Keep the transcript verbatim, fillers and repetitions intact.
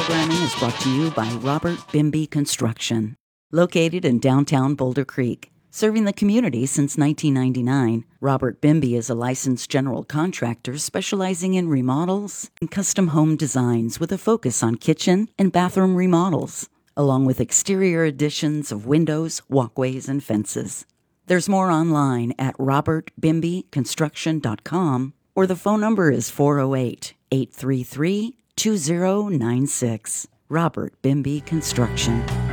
programming is brought to you by Robert Bimby Construction. Located in downtown Boulder Creek, serving the community since nineteen ninety-nine, Robert Bimby is a licensed general contractor specializing in remodels and custom home designs with a focus on kitchen and bathroom remodels, along with exterior additions of windows, walkways, and fences. There's more online at robert bimby construction dot com, or the phone number is four oh eight, eight three three, two oh nine six. Robert Bimby Construction.